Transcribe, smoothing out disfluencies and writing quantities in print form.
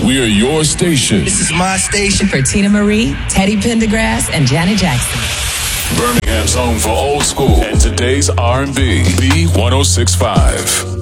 We are your station. This is my station. For Tina Marie, Teddy Pendergrass, and Janet Jackson. Birmingham's home for old school and today's R&B. B 106.5.